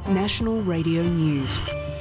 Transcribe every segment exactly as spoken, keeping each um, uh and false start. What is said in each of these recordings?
National Radio News.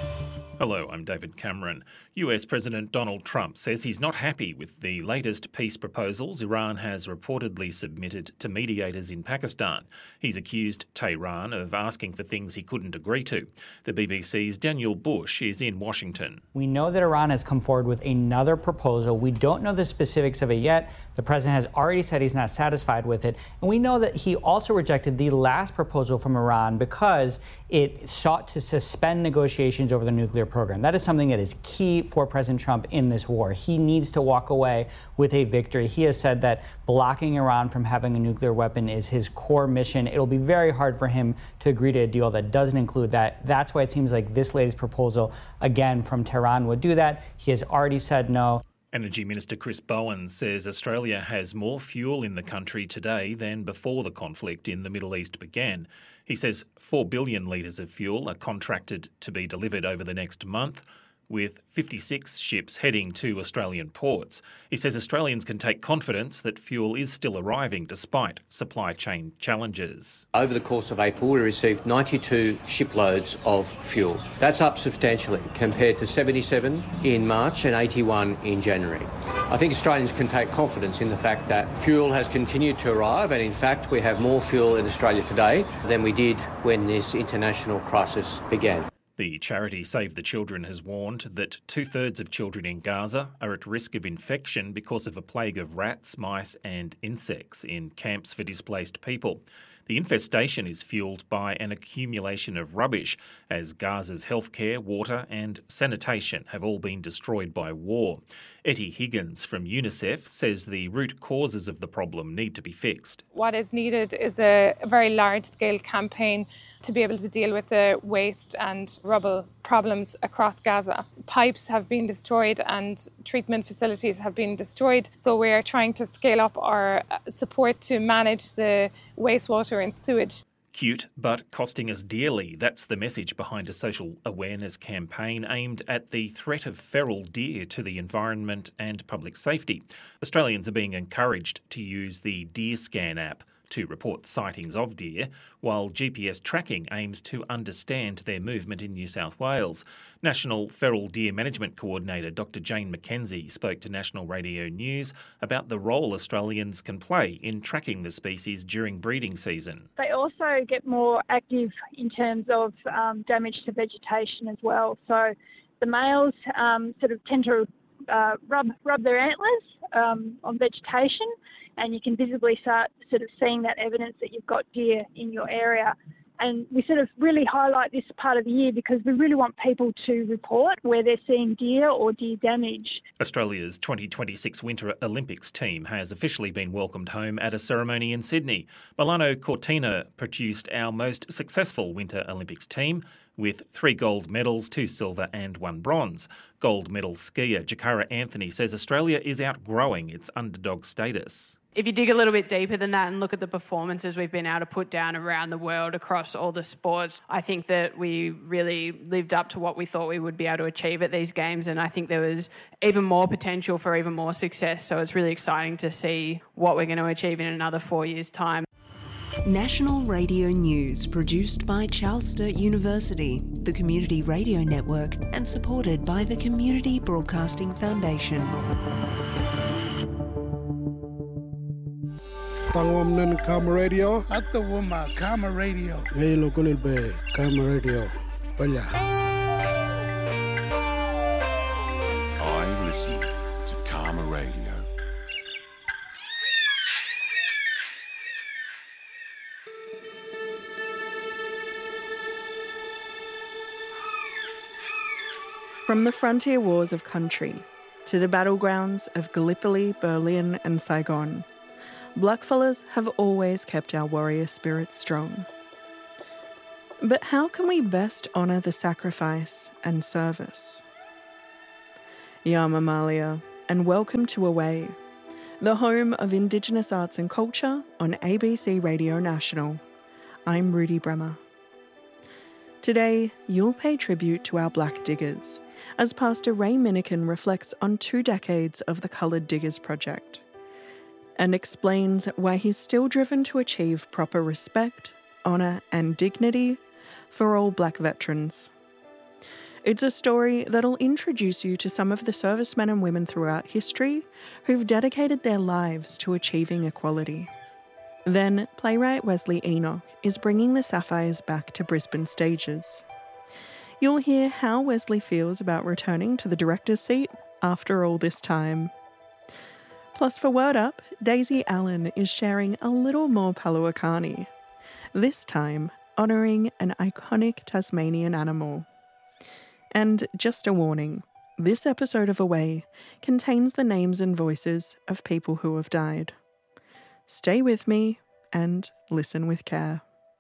Hello, I'm David Cameron. U S President Donald Trump says he's not happy with the latest peace proposals Iran has reportedly submitted to mediators in Pakistan. He's accused Tehran of asking for things he couldn't agree to. The B B C's Daniel Bush is in Washington. We know that Iran has come forward with another proposal. We don't know the specifics of it yet. The president has already said he's not satisfied with it. And we know that he also rejected the last proposal from Iran because it sought to suspend negotiations over the nuclear program. That is something that is key for President Trump in this war. He needs to walk away with a victory. He has said that blocking Iran from having a nuclear weapon is his core mission. It'll be very hard for him to agree to a deal that doesn't include that. That's why it seems like this latest proposal, again, from Tehran would do that. He has already said no. Energy Minister Chris Bowen says Australia has more fuel in the country today than before the conflict in the Middle East began. He says four billion litres of fuel are contracted to be delivered over the next month, with fifty-six ships heading to Australian ports. He says Australians can take confidence that fuel is still arriving despite supply chain challenges. Over the course of April, we received ninety-two shiploads of fuel. That's up substantially compared to seventy-seven in March and eighty-one in January. I think Australians can take confidence in the fact that fuel has continued to arrive, and in fact we have more fuel in Australia today than we did when this international crisis began. The charity Save the Children has warned that two-thirds of children in Gaza are at risk of infection because of a plague of rats, mice and insects in camps for displaced people. The infestation is fuelled by an accumulation of rubbish, as Gaza's healthcare, water and sanitation have all been destroyed by war. Etty Higgins from UNICEF says the root causes of the problem need to be fixed. What is needed is a very large-scale campaign to be able to deal with the waste and rubble problems across Gaza. Pipes have been destroyed and treatment facilities have been destroyed, so we're trying to scale up our support to manage the wastewater and sewage. Cute, but costing us dearly. That's the message behind a social awareness campaign aimed at the threat of feral deer to the environment and public safety. Australians are being encouraged to use the DeerScan app to report sightings of deer, while G P S tracking aims to understand their movement in New South Wales. National Feral Deer Management Coordinator Doctor Jane McKenzie spoke to National Radio News about the role Australians can play in tracking the species during breeding season. They also get more active in terms of um, damage to vegetation as well. So the males um, sort of tend to uh, rub, rub their antlers um, on vegetation, and you can visibly start sort of seeing that evidence that you've got deer in your area. And we sort of really highlight this part of the year because we really want people to report where they're seeing deer or deer damage. Australia's twenty twenty-six Winter Olympics team has officially been welcomed home at a ceremony in Sydney. Milano Cortina produced our most successful Winter Olympics team, with three gold medals, two silver and one bronze. Gold medal skier Jakara Anthony says Australia is outgrowing its underdog status. If you dig a little bit deeper than that and look at the performances we've been able to put down around the world across all the sports, I think that we really lived up to what we thought we would be able to achieve at these games, and I think there was even more potential for even more success. So it's really exciting to see what we're going to achieve in another four years' time. National Radio News, produced by Charles Sturt University, the Community Radio Network, and supported by the Community Broadcasting Foundation. Tangwamnan Kama Radio. At the Wuma Kama Radio. Hey, local bay Kama Radio. Panya. I listen to Kama Radio. From the frontier wars of country to the battlegrounds of Gallipoli, Berlin and Saigon, blackfellas have always kept our warrior spirit strong. But how can we best honour the sacrifice and service? Yamamalia, and welcome to Away, the home of Indigenous arts and culture on A B C Radio National. I'm Rudy Bremer. Today, you'll pay tribute to our Black Diggers, as Pastor Ray Minikin reflects on two decades of the Coloured Diggers Project, and explains why he's still driven to achieve proper respect, honour and dignity for all black veterans. It's a story that'll introduce you to some of the servicemen and women throughout history who've dedicated their lives to achieving equality. Then, playwright Wesley Enoch is bringing the Sapphires back to Brisbane stages. You'll hear how Wesley feels about returning to the director's seat after all this time. Plus, for Word Up, Daisy Allen is sharing a little more Paluakani, this time honouring an iconic Tasmanian animal. And just a warning, this episode of Away contains the names and voices of people who have died. Stay with me and listen with care.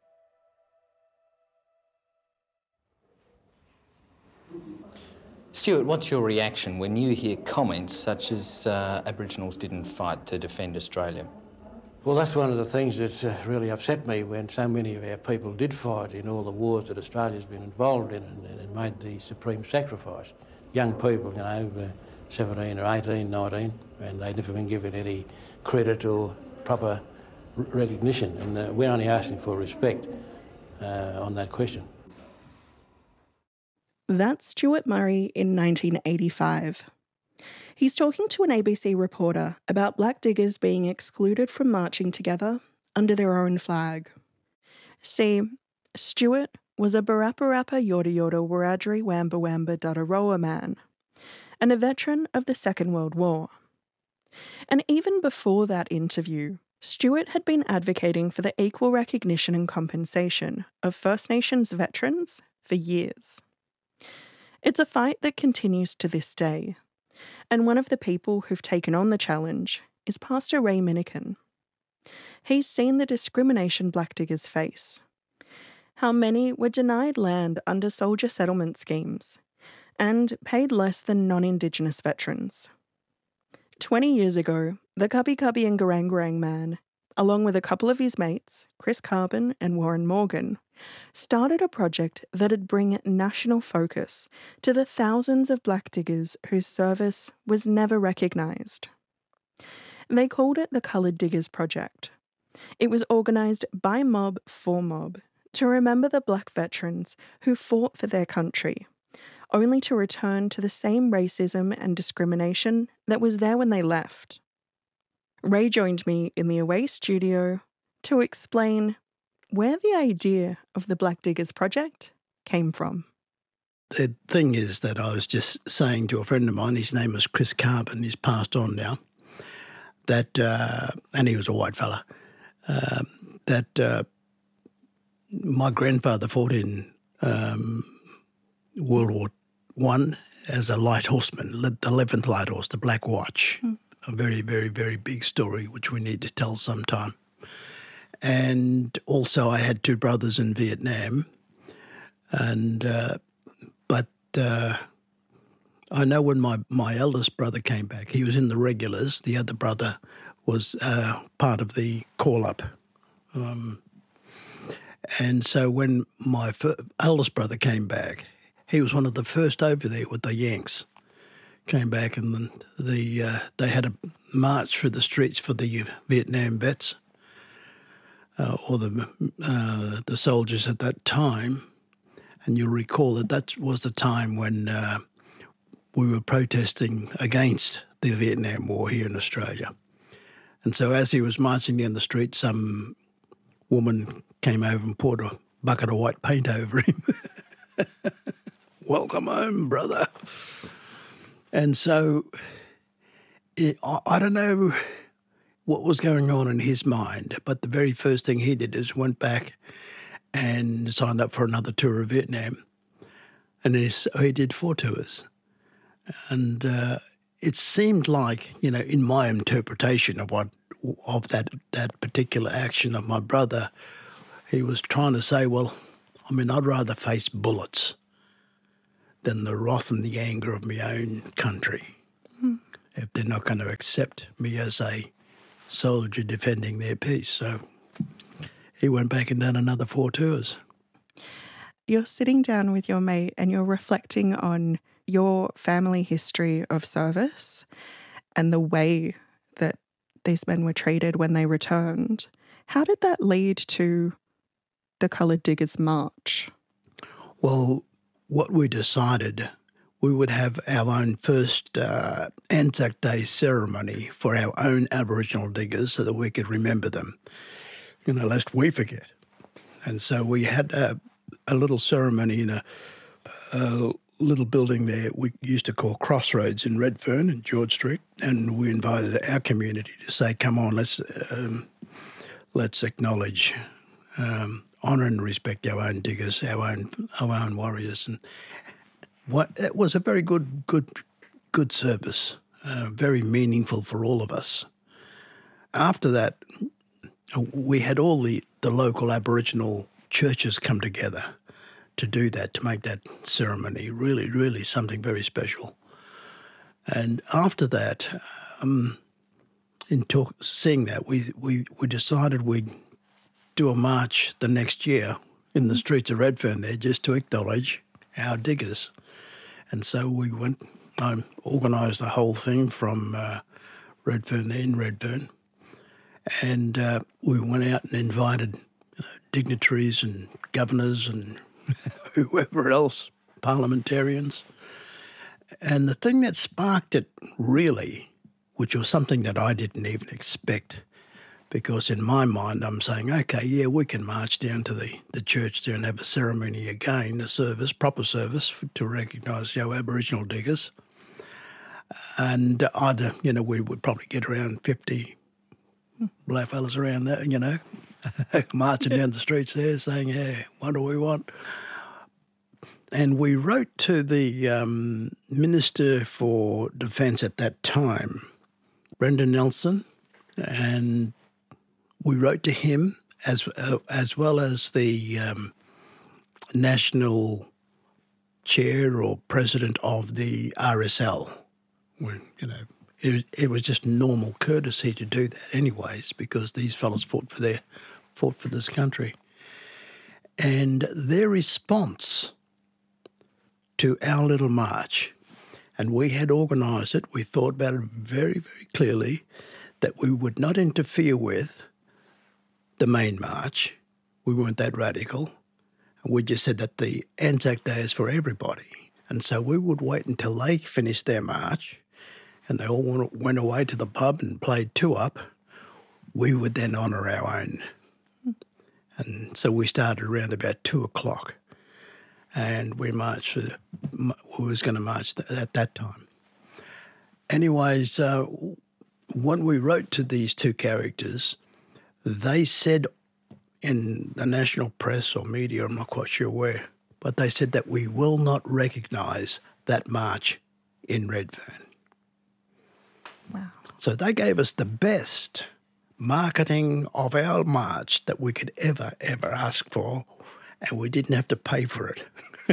Stuart, what's your reaction when you hear comments such as uh, Aboriginals didn't fight to defend Australia? Well, that's one of the things that uh, really upset me, when so many of our people did fight in all the wars that Australia's been involved in and, and made the supreme sacrifice. Young people, you know, uh, seventeen or eighteen, nineteen, and they've never been given any credit or proper r- recognition, and uh, we're only asking for respect uh, on that question. That's Stuart Murray in nineteen eighty-five. He's talking to an A B C reporter about black diggers being excluded from marching together under their own flag. See, Stuart was a Barappa Yorta Yorta Wiradjuri Wamba Wamba Dadaroa man, and a veteran of the Second World War. And even before that interview, Stuart had been advocating for the equal recognition and compensation of First Nations veterans for years. It's a fight that continues to this day, and one of the people who've taken on the challenge is Pastor Ray Minikin. He's seen the discrimination black diggers face, how many were denied land under soldier settlement schemes and paid less than non-Indigenous veterans. Twenty years ago, the Cubby Cubby and Garang Garang man, along with a couple of his mates, Chris Carbon and Warren Morgan, started a project that'd bring national focus to the thousands of black diggers whose service was never recognised. They called it the Coloured Diggers Project. It was organised by mob for mob to remember the black veterans who fought for their country, only to return to the same racism and discrimination that was there when they left. Ray joined me in the Away studio to explain where the idea of the Black Diggers Project came from. The thing is that I was just saying to a friend of mine, his name was Chris Carbon, he's passed on now, that, uh, and he was a white fella, uh, that uh, my grandfather fought in um, World War One as a light horseman, the eleventh Light Horse, the Black Watch. Mm. A very, very, very big story, which we need to tell sometime. And also I had two brothers in Vietnam, and uh, but uh, I know when my, my eldest brother came back, he was in the regulars. The other brother was uh, part of the call-up. Um, and so when my f- eldest brother came back, he was one of the first over there with the Yanks. Came back and the, the uh, they had a march through the streets for the Vietnam vets, uh, or the uh, the soldiers at that time. And you'll recall that that was the time when uh, we were protesting against the Vietnam War here in Australia. And so as he was marching down the street, some woman came over and poured a bucket of white paint over him. Welcome home, brother. And so it, I don't know what was going on in his mind, but the very first thing he did is went back and signed up for another tour of Vietnam. And he, he did four tours. And uh, it seemed like, you know, in my interpretation of what of that, that particular action of my brother, he was trying to say, well, I mean, I'd rather face bullets than the wrath and the anger of my own country, mm. if they're not going to accept me as a soldier defending their peace. So he went back and done another four tours. You're sitting down with your mate and you're reflecting on your family history of service and the way that these men were treated when they returned. How did that lead to the Coloured Diggers March? Well, what we decided, we would have our own first uh, Anzac Day ceremony for our own Aboriginal diggers so that we could remember them, you know, lest we forget. And so we had a, a little ceremony in a, a little building there we used to call Crossroads in Redfern and George Street, and we invited our community to say, come on, let's um, let's acknowledge, um, honour and respect our own diggers, our own our own warriors. And what it was a very good good good service, uh, very meaningful for all of us. After that, we had all the, the local Aboriginal churches come together to do that, to make that ceremony really, really something very special. And after that, um, in talk, seeing that, we, we, we decided we'd do a march the next year in the streets of Redfern there just to acknowledge our diggers. And so we went, I organised the whole thing from uh, Redfern there in Redfern, and uh, we went out and invited you know, dignitaries and governors and whoever else, parliamentarians. And the thing that sparked it really, which was something that I didn't even expect, because in my mind I'm saying, okay, yeah, we can march down to the, the church there and have a ceremony again, a service, proper service to recognise our Aboriginal diggers. And I'd, you know, we would probably get around fifty black fellas around there, you know, marching down the streets there saying, yeah, what do we want? And we wrote to the um, Minister for Defence at that time, Brendan Nelson, and we wrote to him as uh, as well as the um, national chair or president of the R S L. When, you know, it, it was just normal courtesy to do that anyways, because these fellas fought for their fought for this country. And their response to our little march, and we had organised it, we thought about it very, very clearly, that we would not interfere with the main march. We weren't that radical. We just said that the Anzac Day is for everybody. And so we would wait until they finished their march and they all went away to the pub and played two-up. We would then honour our own. And so we started around about two o'clock and we marched, we was going to march at that time. Anyways, uh, when we wrote to these two characters, they said in the national press or media, I'm not quite sure where, but they said that we will not recognise that march in Redfern. Wow. So they gave us the best marketing of our march that we could ever, ever ask for, and we didn't have to pay for it.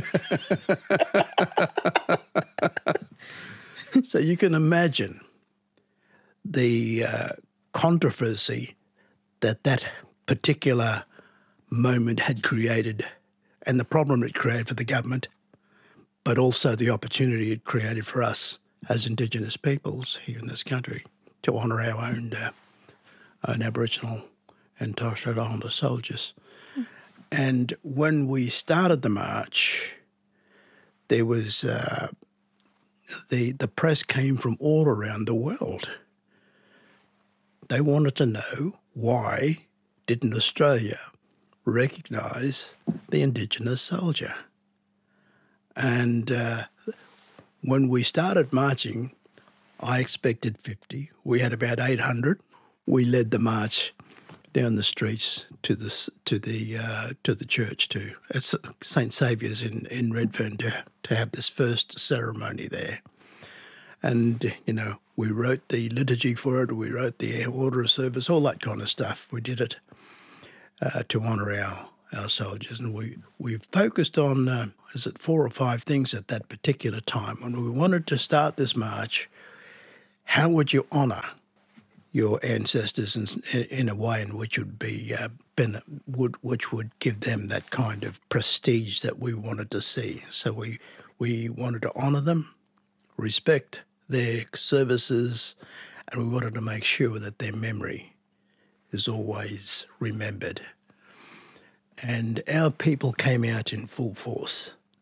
So you can imagine the uh, controversy that that particular moment had created and the problem it created for the government, but also the opportunity it created for us as Indigenous peoples here in this country to honour our own, uh, own Aboriginal and Torres Strait Islander soldiers. Mm. And when we started the march, there was uh, the the press came from all around the world. They wanted to know why didn't Australia recognise the Indigenous soldier. And uh, when we started marching, I expected fifty. We had about eight hundred. We led the march down the streets to the to the uh, to the church to it's Saint Saviour's in in Redfern to to have this first ceremony there. And you know, we wrote the liturgy for it. We wrote the order of service, all that kind of stuff. We did it uh, to honour our our soldiers, and we we focused on uh, is it four or five things at that particular time when we wanted to start this march. How would you honour your ancestors in, in a way in which would be uh, ben, would which would give them that kind of prestige that we wanted to see? So we we wanted to honour them, respect their services, and we wanted to make sure that their memory is always remembered. And our people came out in full force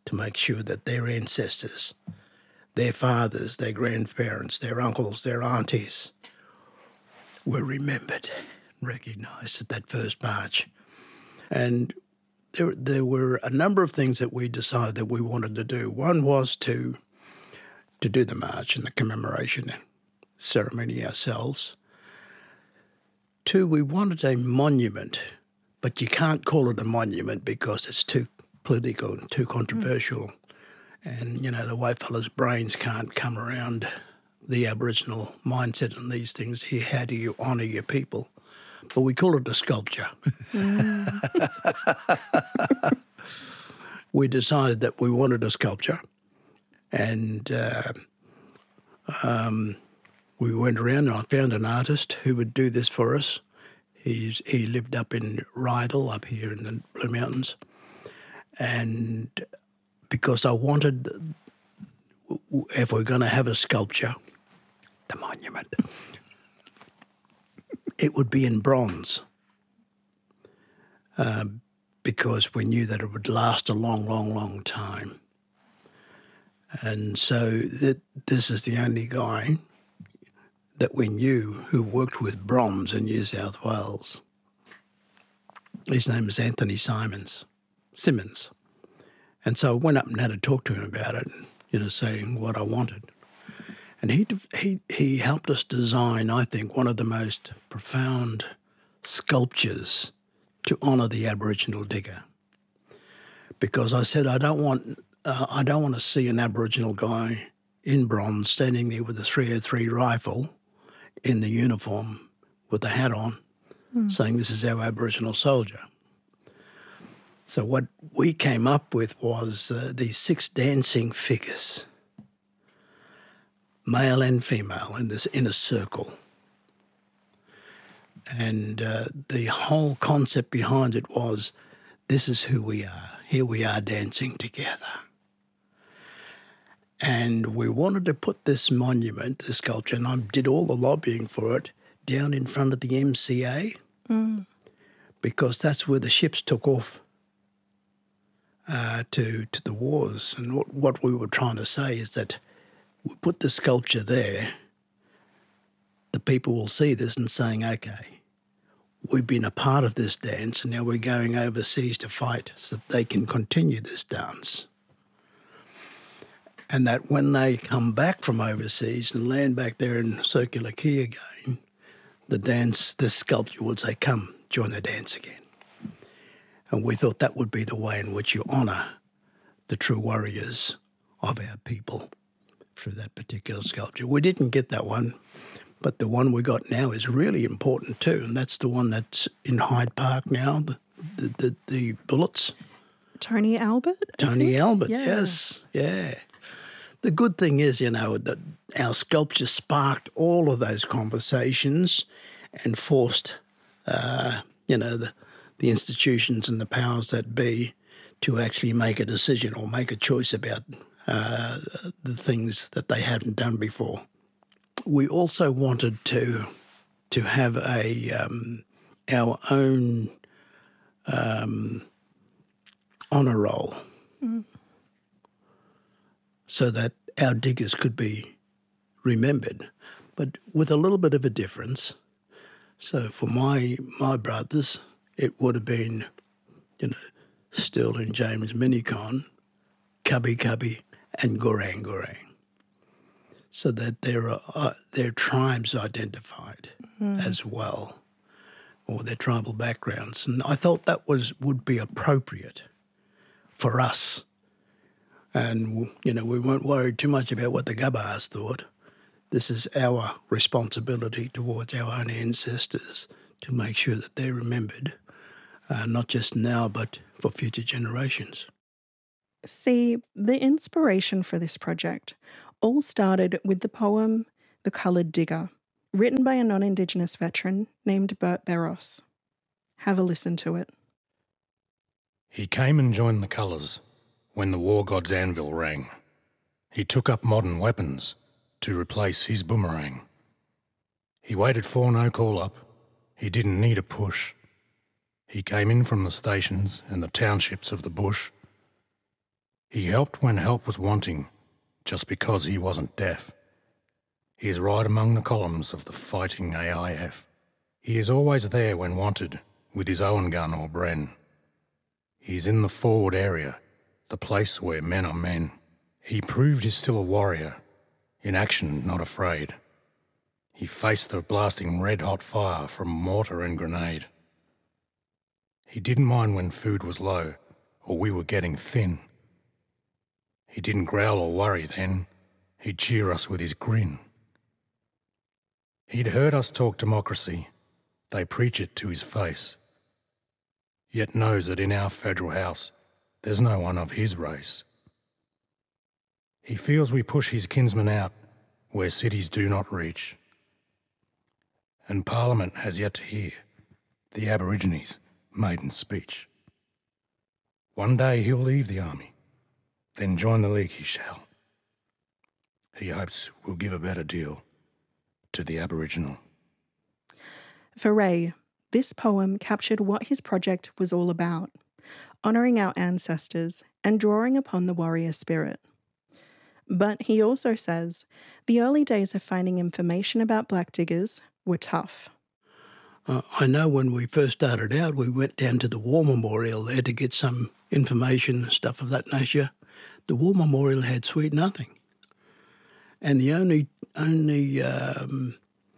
to make sure that their ancestors, their fathers, their grandparents, their uncles, their aunties were remembered, recognised at that first march. And there, there were a number of things that we decided that we wanted to do. One was to, to do the march and the commemoration ceremony ourselves. Two, we wanted a monument, but you can't call it a monument because it's too political and too controversial. Mm. And, you know, the white fellas' brains can't come around the Aboriginal mindset and these things here. How do you honour your people? But we call it a sculpture. Mm. We decided that we wanted a sculpture, and uh, um, we went around and I found an artist who would do this for us. He's, he lived up in Rydal, up here in the Blue Mountains. And because I wanted, if we're going to have a sculpture, the monument, it would be in bronze. Uh, because we knew that it would last a long, long, long time. And so that this is the only guy that we knew who worked with bronze in New South Wales. His name is Anthony Simons, Simmons. And so I went up and had to talk to him about it, you know, saying what I wanted. And he he he helped us design, I think, one of the most profound sculptures to honour the Aboriginal digger. Because I said I don't want uh, I don't want to see an Aboriginal guy in bronze standing there with a three oh three rifle in the uniform with the hat on, mm. saying this is our Aboriginal soldier. So what we came up with was uh, these six dancing figures, male and female, in this in a circle. And uh, the whole concept behind it was, this is who we are. Here we are dancing together. And we wanted to put this monument, this sculpture, and I did all the lobbying for it, down in front of the M C A, mm. because that's where the ships took off uh, to to the wars. And what, what we were trying to say is that we put the sculpture there, the people will see this and saying, okay, we've been a part of this dance and now we're going overseas to fight so that they can continue this dance. And that when they come back from overseas and land back there in Circular Quay again, the dance, this sculpture would say, come, join the dance again. And we thought that would be the way in which you honour the true warriors of our people through that particular sculpture. We didn't get that one, but the one we got now is really important too, and that's the one that's in Hyde Park now, the the, the, the bullets. Tony Albert? Tony Albert, yeah. yes, yeah. The good thing is, you know, that our sculpture sparked all of those conversations and forced, uh, you know, the, the institutions and the powers that be to actually make a decision or make a choice about uh, the things that they hadn't done before. We also wanted to to have a um, our own um, honour roll. Mm. So that our diggers could be remembered, but with a little bit of a difference. So for my my brothers, it would have been, you know, Sterling James Minicon, Cubby Cubby, and Gorang Gorang, so that there are uh, their tribes identified mm. as well, or their tribal backgrounds, and I thought that was would be appropriate for us. And, you know, we weren't worried too much about what the Gabbars thought. This is our responsibility towards our own ancestors to make sure that they're remembered, uh, not just now, but for future generations. See, the inspiration for this project all started with the poem The Coloured Digger, written by a non-Indigenous veteran named Bert Beros. Have a listen to it. He came and joined the colours when the war god's anvil rang. He took up modern weapons to replace his boomerang. He waited for no call-up. He didn't need a push. He came in from the stations and the townships of the bush. He helped when help was wanting, just because he wasn't deaf. He is right among the columns of the fighting A I F. He is always there when wanted, with his own gun or Bren. He is in the forward area, the place where men are men. He proved he's still a warrior, in action not afraid. He faced the blasting red-hot fire from mortar and grenade. He didn't mind when food was low, or we were getting thin. He didn't growl or worry then, he'd cheer us with his grin. He'd heard us talk democracy, they preach it to his face, yet knows that in our federal house there's no one of his race. He feels we push his kinsmen out where cities do not reach, and Parliament has yet to hear the Aborigines' maiden speech. One day he'll leave the army, then join the League he shall. He hopes we'll give a better deal to the Aboriginal. For Ray, this poem captured what his project was all about, honouring our ancestors and drawing upon the warrior spirit. But he also says the early days of finding information about black diggers were tough. Uh, I know when we first started out, we went down to the War Memorial there to get some information and stuff of that nature. The War Memorial had sweet nothing. And the only only um,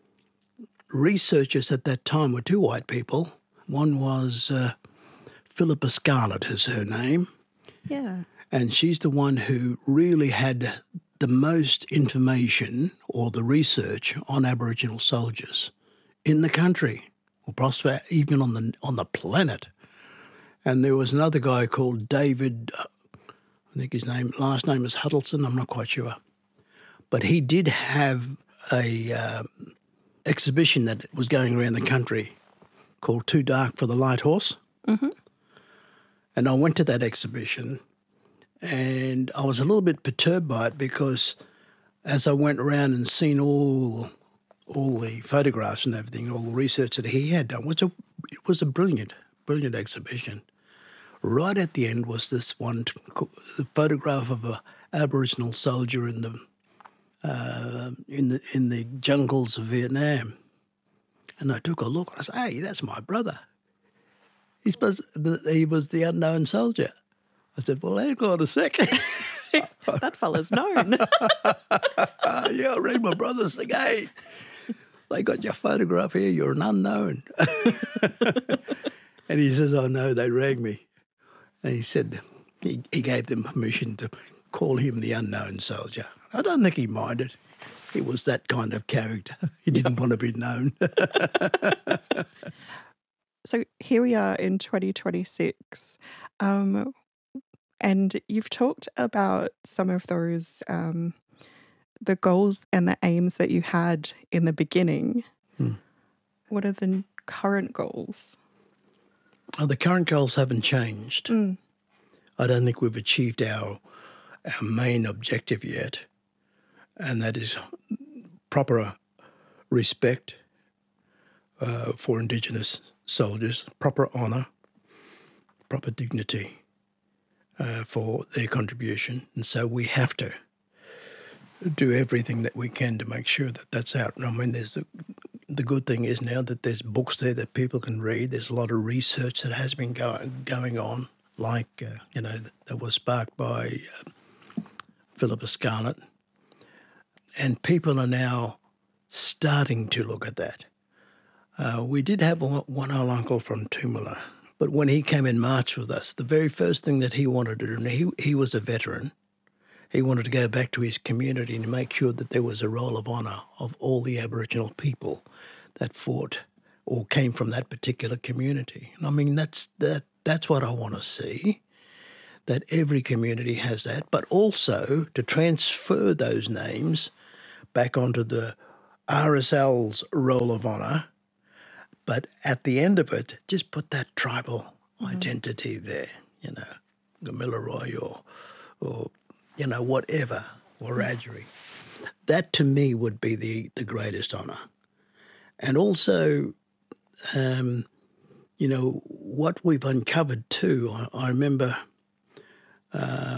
researchers at that time were two white people. One was uh, Philippa Scarlett is her name. Yeah. And she's the one who really had the most information or the research on Aboriginal soldiers in the country, or possibly even on the on the planet. And there was another guy called David, uh, I think his name, last name is Huddleston, I'm not quite sure. But he did have a uh, exhibition that was going around the country called Too Dark for the Light Horse. Mm-hmm. And I went to that exhibition and I was a little bit perturbed by it because as I went around and seen all all the photographs and everything, all the research that he had done, was a, it was a brilliant, brilliant exhibition. Right at the end was this one the photograph of a Aboriginal soldier in the uh, in the in the jungles of Vietnam, and I took a look and I said, "Hey, that's my brother. He's supposed he was the unknown soldier." I said, "Well, hang on a second." That fella's known. Yeah, I read my brother say, "Hey, they got your photograph here. You're an unknown." And he says, "Oh no, they ragged me." And he said he, he gave them permission to call him the unknown soldier. I don't think he minded. He was that kind of character. He didn't want to be known. So here we are in twenty twenty-six. Um, and you've talked about some of those, um, the goals and the aims that you had in the beginning. Hmm. What are the current goals? Oh, the current goals haven't changed. Mm. I don't think we've achieved our our main objective yet, and that is proper respect uh, for Indigenous soldiers, proper honour, proper dignity uh, for their contribution. And so we have to do everything that we can to make sure that that's out. I mean, there's the, the good thing is now that there's books there that people can read. There's a lot of research that has been go- going on, like, uh, you know, that was sparked by uh, Philippa Scarlett. And people are now starting to look at that. Uh, we did have one old uncle from Toomala, but when he came and marched with us, the very first thing that he wanted to do, and he, he was a veteran, he wanted to go back to his community and make sure that there was a roll of honour of all the Aboriginal people that fought or came from that particular community. And I mean, that's that. That's what I want to see, that every community has that, but also to transfer those names back onto the R S L's roll of honour, but at the end of it, just put that tribal mm-hmm. identity there, you know, Gamilaroi or, or you know, whatever, Wiradjuri. That to me would be the, the greatest honour. And also, um, you know, what we've uncovered too, I, I remember uh,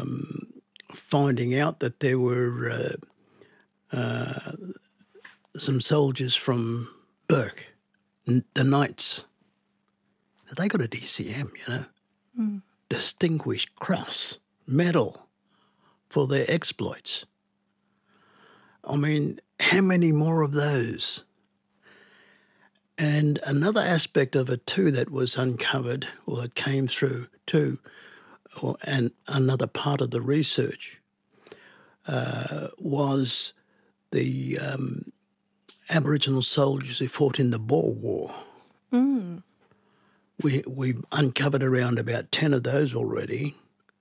um, finding out that there were uh, uh, some soldiers from Burke, the Knights. They got a D C M, you know, mm. Distinguished Cross Medal for their exploits. I mean, how many more of those? And another aspect of it too that was uncovered, or that came through too, or, and another part of the research uh, was the um, Aboriginal soldiers who fought in the Boer War. Mm. We, we've uncovered around about ten of those already.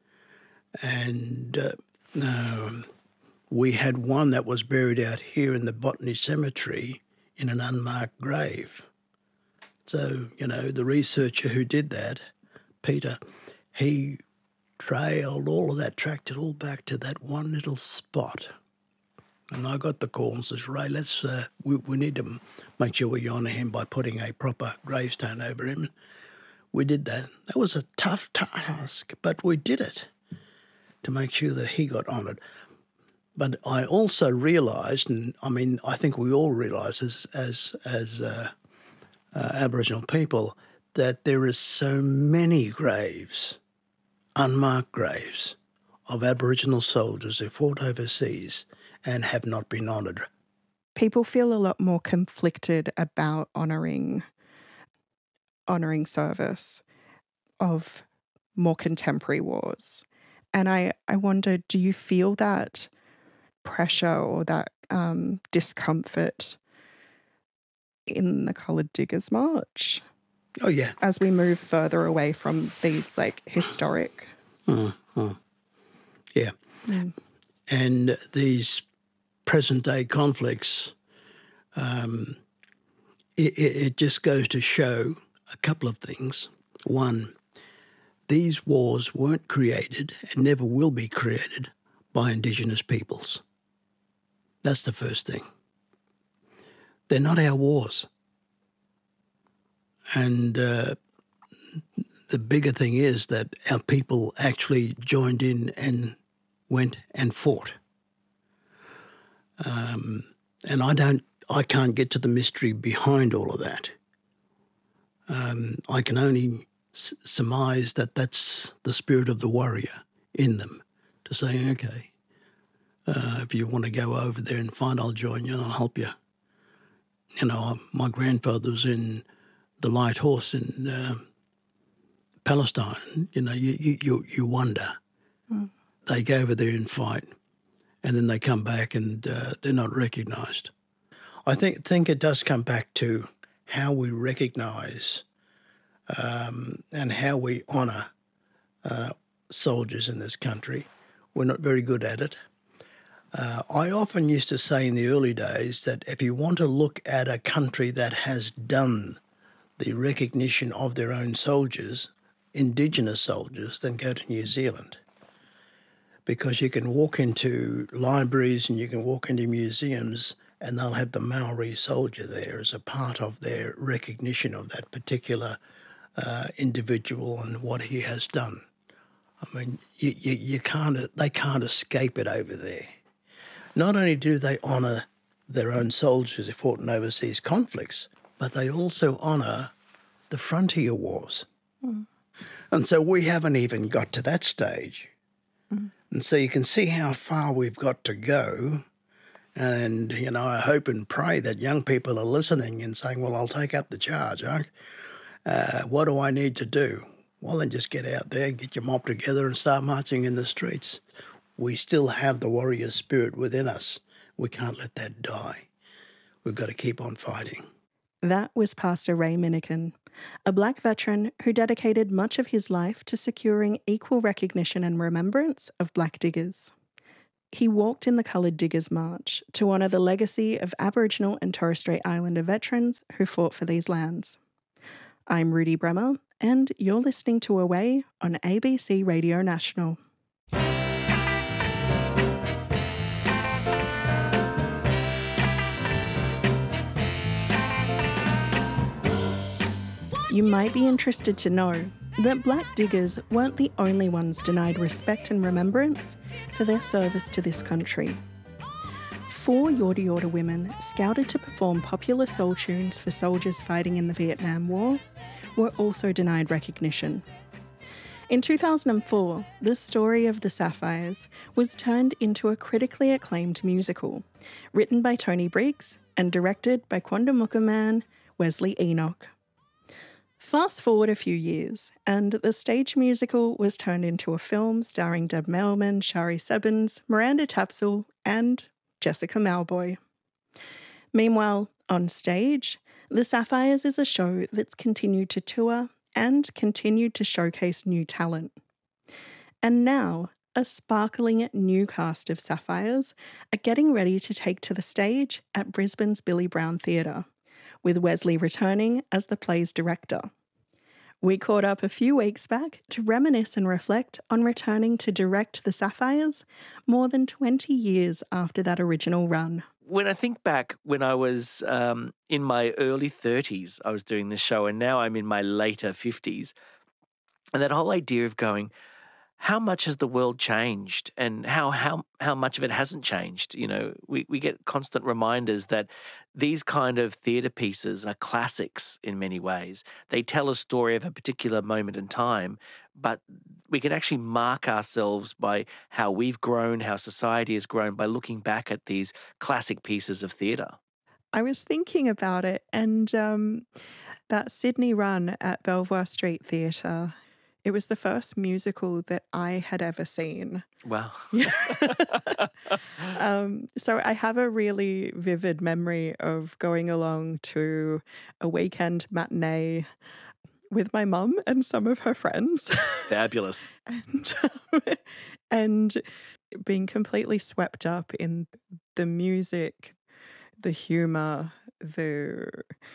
And uh, um, we had one that was buried out here in the Botany Cemetery in an unmarked grave. So, you know, the researcher who did that, Peter, he trailed all of that, tracked it all back to that one little spot. And I got the call and says, Ray, let's, uh, we, we need to make sure we honour him by putting a proper gravestone over him. We did that. That was a tough task, but we did it to make sure that he got honoured. But I also realised, and I mean, I think we all realise as as, as uh, uh, Aboriginal people, that there is so many graves, unmarked graves, of Aboriginal soldiers who fought overseas and have not been honoured. People feel a lot more conflicted about honouring honouring service of more contemporary wars. And I, I wonder, do you feel that pressure or that um, discomfort in the Coloured Diggers March? Oh, yeah. As we move further away from these, like, historic... Mm, mm. Yeah. Mm. And these present-day conflicts, um, it, it just goes to show a couple of things. One, these wars weren't created and never will be created by Indigenous peoples. That's the first thing. They're not our wars. And uh, the bigger thing is that our people actually joined in and went and fought. Um, and I don't, I can't get to the mystery behind all of that. Um, I can only s- surmise that that's the spirit of the warrior in them, to say, okay, uh, if you want to go over there and fight, I'll join you and I'll help you. You know, my grandfather was in the Light Horse in uh, Palestine. You know, you, you, you, you wonder. Mm. They go over there and fight, and then they come back and uh, they're not recognised. I think think it does come back to how we recognise um, and how we honour uh, soldiers in this country. We're not very good at it. Uh, I often used to say in the early days that if you want to look at a country that has done the recognition of their own soldiers, Indigenous soldiers, then go to New Zealand. Because you can walk into libraries and you can walk into museums and they'll have the Maori soldier there as a part of their recognition of that particular uh, individual and what he has done. I mean, you, you, you can't, they can't escape it over there. Not only do they honour their own soldiers who fought in overseas conflicts, but they also honour the frontier wars. Mm. And so we haven't even got to that stage. Mm. And so you can see how far we've got to go. And, you know, I hope and pray that young people are listening and saying, well, I'll take up the charge. Huh? Uh, what do I need to do? Well, then just get out there, get your mob together and start marching in the streets. We still have the warrior spirit within us. We can't let that die. We've got to keep on fighting. That was Pastor Ray Minikin, a Black veteran who dedicated much of his life to securing equal recognition and remembrance of Black diggers. He walked in the Coloured Diggers March to honour the legacy of Aboriginal and Torres Strait Islander veterans who fought for these lands. I'm Rudy Bremer, and you're listening to Away on A B C Radio National. You might be interested to know that black diggers weren't the only ones denied respect and remembrance for their service to this country. Four Yorta Yorta women, scouted to perform popular soul tunes for soldiers fighting in the Vietnam War, were also denied recognition. In two thousand four, the story of the Sapphires was turned into a critically acclaimed musical, written by Tony Briggs and directed by Quandamooka man Wesley Enoch. Fast forward a few years, and the stage musical was turned into a film starring Deb Mailman, Shari Sebbins, Miranda Tapsell, and Jessica Malboy. Meanwhile, on stage, The Sapphires is a show that's continued to tour and continued to showcase new talent. And now, a sparkling new cast of Sapphires are getting ready to take to the stage at Brisbane's Billy Brown Theatre, with Wesley returning as the play's director. We caught up a few weeks back to reminisce and reflect on returning to direct The Sapphires more than twenty years after that original run. When I think back, when I was um, in my early thirties, I was doing this show, and now I'm in my later fifties. And that whole idea of going, how much has the world changed, and how how how much of it hasn't changed? You know, we, we get constant reminders that these kind of theatre pieces are classics in many ways. They tell a story of a particular moment in time, but we can actually mark ourselves by how we've grown, how society has grown, by looking back at these classic pieces of theatre. I was thinking about it, and um, that Sydney run at Belvoir Street Theatre, it was the first musical that I had ever seen. Wow. Yeah. um, so I have a really vivid memory of going along to a weekend matinee with my mum and some of her friends. Fabulous. and, um, and being completely swept up in the music, the humour, the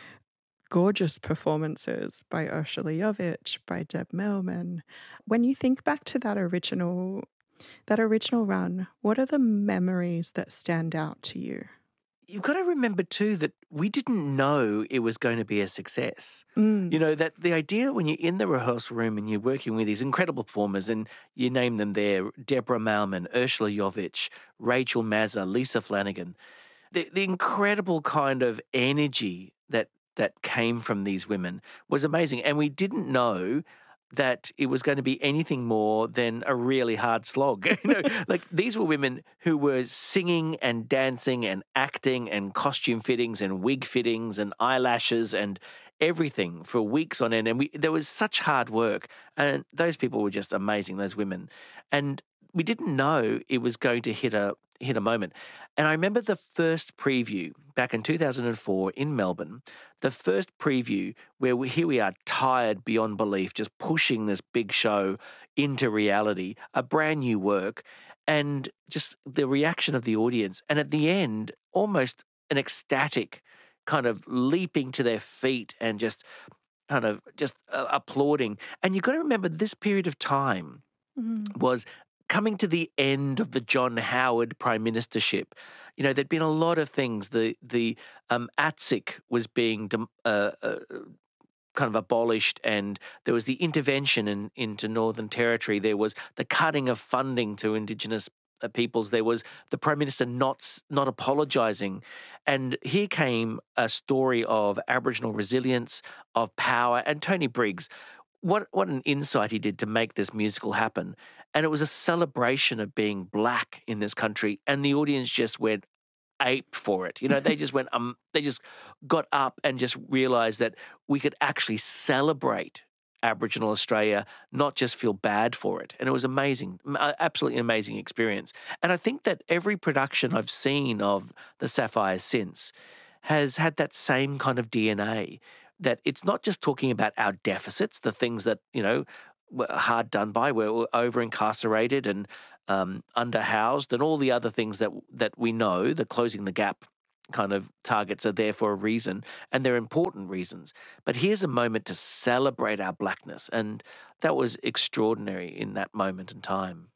gorgeous performances by Ursula Jovic, by Deb Mailman. When you think back to that original, that original run, what are the memories that stand out to you? You've got to remember too that we didn't know it was going to be a success. Mm. You know, that the idea when you're in the rehearsal room and you're working with these incredible performers, and you name them there, Deborah Mailman, Ursula Jovic, Rachel Mazza, Lisa Flanagan, the, the incredible kind of energy that that came from these women was amazing. And we didn't know that it was going to be anything more than a really hard slog. You know, like these were women who were singing and dancing and acting and costume fittings and wig fittings and eyelashes and everything for weeks on end. And we, there was such hard work. And those people were just amazing, those women. And we didn't know it was going to hit a hit a moment. And I remember the first preview back in two thousand four in Melbourne, the first preview where we, here we are tired beyond belief, just pushing this big show into reality, a brand new work, and just the reaction of the audience. And at the end, almost an ecstatic kind of leaping to their feet and just kind of just uh, applauding. And you've got to remember this period of time mm-hmm. was coming to the end of the John Howard prime ministership. You know, there'd been a lot of things. The the um, A T S I C was being uh, uh, kind of abolished, and there was the intervention in, into Northern Territory. There was the cutting of funding to Indigenous peoples. There was the Prime Minister not not apologising. And here came a story of Aboriginal resilience, of power, and Tony Briggs. What what an insight he did to make this musical happen. And it was a celebration of being black in this country, and the audience just went ape for it. You know, they just went, um, they just got up and just realised that we could actually celebrate Aboriginal Australia, not just feel bad for it. And it was amazing, absolutely amazing experience. And I think that every production I've seen of the Sapphires since has had that same kind of D N A, that it's not just talking about our deficits, the things that, you know, were hard done by, we're over-incarcerated and um, underhoused, and all the other things that that we know, the closing the gap kind of targets are there for a reason, and they're important reasons. But here's a moment to celebrate our blackness, and that was extraordinary in that moment in time.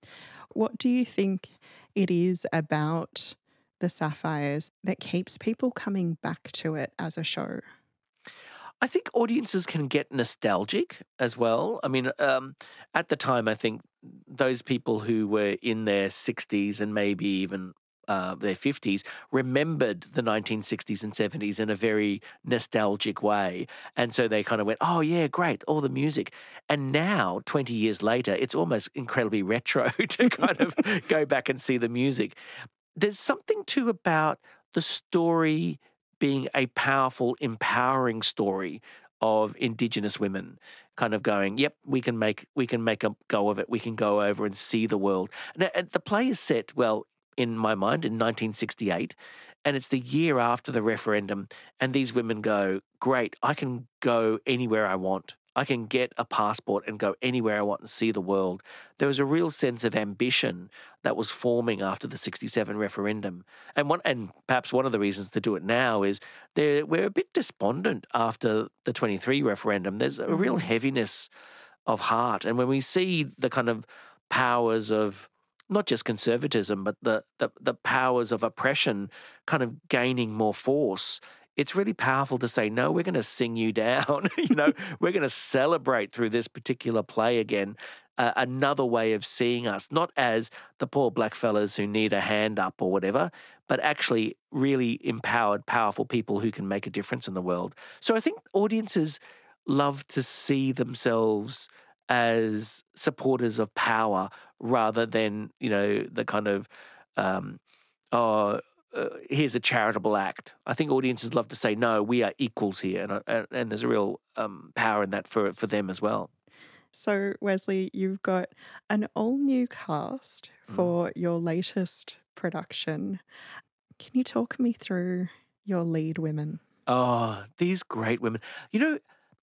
What do you think it is about the Sapphires that keeps people coming back to it as a show? I think audiences can get nostalgic as well. I mean, um, at the time, I think those people who were in their sixties and maybe even uh, their fifties remembered the nineteen sixties and seventies in a very nostalgic way. And so they kind of went, oh, yeah, great, all the music. And now, twenty years later, it's almost incredibly retro to kind of go back and see the music. There's something too about the story being a powerful, empowering story of Indigenous women, kind of going, yep, we can make we can make a go of it. We can go over and see the world. And, and the play is set, well, in my mind, in nineteen sixty-eight, and it's the year after the referendum, and these women go, great, I can go anywhere I want. I can get a passport and go anywhere I want and see the world. There was a real sense of ambition that was forming after the sixty-seven referendum. And one, and perhaps one of the reasons to do it now is we're a bit despondent after the twenty-three referendum. There's a real heaviness of heart. And when we see the kind of powers of not just conservatism, but the, the, the powers of oppression kind of gaining more force, it's really powerful to say, no, we're going to sing you down. you know, we're going to celebrate through this particular play again, uh, another way of seeing us, not as the poor black fellas who need a hand up or whatever, but actually really empowered, powerful people who can make a difference in the world. So I think audiences love to see themselves as supporters of power rather than, you know, the kind of, um, oh, uh, here's a charitable act. I think audiences love to say, no, we are equals here. And, uh, and there's a real um, power in that for, for them as well. So, Wesley, you've got an all-new cast for mm. your latest production. Can you talk me through your lead women? Oh, these great women. You know,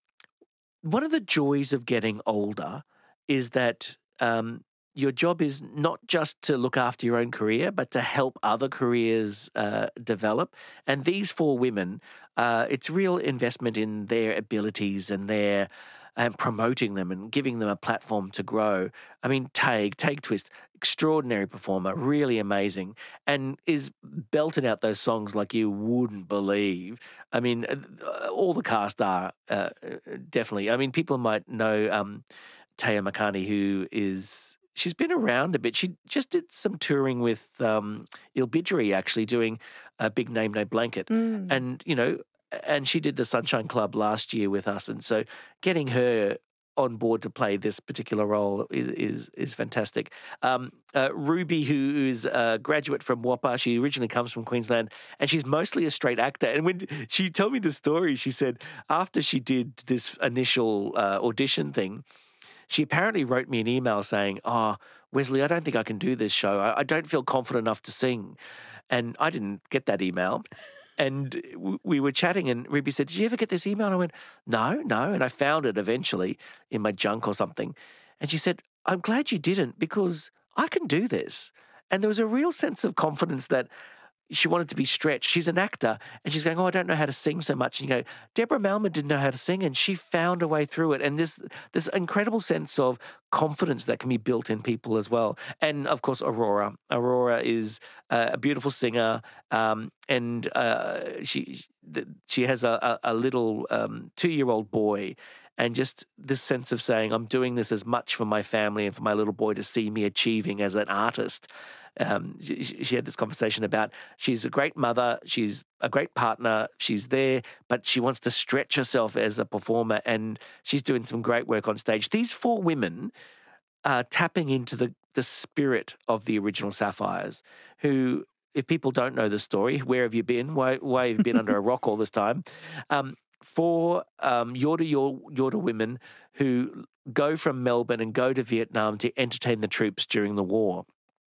one of the joys of getting older is that um, your job is not just to look after your own career, but to help other careers uh, develop. And these four women, uh, it's real investment in their abilities and their and promoting them and giving them a platform to grow. I mean, Tague, Tague Twist, extraordinary performer, really amazing, and is belting out those songs like you wouldn't believe. I mean, all the cast are uh, definitely. I mean, people might know um, Taya Makani, who is, she's been around a bit. She just did some touring with um, Ilbidri, actually, doing a Big Name No Blanket. Mm. And, you know, and she did the Sunshine Club last year with us. And so getting her on board to play this particular role is is, is fantastic. Um, uh, Ruby, who is a graduate from WAPA, she originally comes from Queensland, and she's mostly a straight actor. And when she told me the story, she said after she did this initial uh, audition thing, she apparently wrote me an email saying, oh, Wesley, I don't think I can do this show. I, I don't feel confident enough to sing. And I didn't get that email. And we were chatting, and Ruby said, did you ever get this email? And I went, no, no. And I found it eventually in my junk or something. And she said, I'm glad you didn't, because I can do this. And there was a real sense of confidence that she wanted to be stretched. She's an actor, and she's going, oh, I don't know how to sing so much. And you go, Deborah Malman didn't know how to sing, and she found a way through it. And there's this incredible sense of confidence that can be built in people as well. And, of course, Aurora. Aurora is uh, a beautiful singer, um, and uh, she she has a, a little um, two-year-old boy. And just this sense of saying, I'm doing this as much for my family and for my little boy to see me achieving as an artist. Um, she, she had this conversation about she's a great mother, she's a great partner, she's there, but she wants to stretch herself as a performer, and she's doing some great work on stage. These four women are tapping into the, the spirit of the original Sapphires, who, if people don't know the story, where have you been? Why, why have you been under a rock all this time? Um, four um, Yorta Yorta women who go from Melbourne and go to Vietnam to entertain the troops during the war.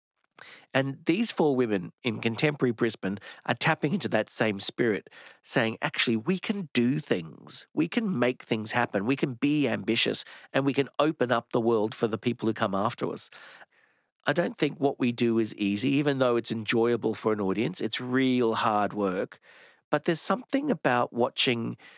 And these four women in contemporary Brisbane are tapping into that same spirit, saying, actually, we can do things. We can make things happen. We can be ambitious, and we can open up the world for the people who come after us. I don't think what we do is easy, even though it's enjoyable for an audience. It's real hard work. But there's something about watching